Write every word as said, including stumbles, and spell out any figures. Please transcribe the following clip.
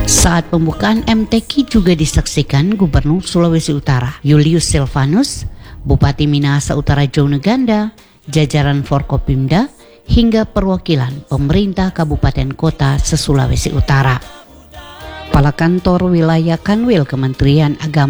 Saat pembukaan M T Q juga disaksikan Gubernur Sulawesi Utara Julius Silvanus, Bupati Minahasa Utara Joneganda, jajaran Forkopimda, hingga perwakilan pemerintah kabupaten kota se-Sulawesi Utara. Kepala Kantor Wilayah Kanwil Kementerian Agama